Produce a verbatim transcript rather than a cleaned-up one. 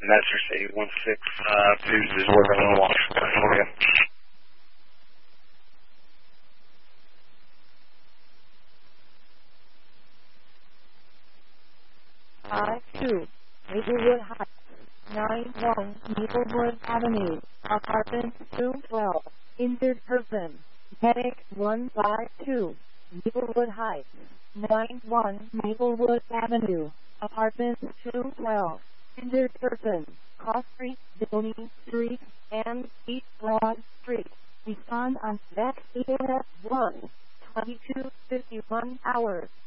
That's Mercedes one six two zero one Washington, California. five two, Maplewood Heights, nine one, Maplewood Avenue, apartment two twelve, injured person, Medic one five two, Maplewood Heights, nine one, Maplewood Avenue, apartment two twelve, injured person, Cross Street, Boney Street, and East Broad Street. Respond on V A C one, twenty-two fifty-one hours.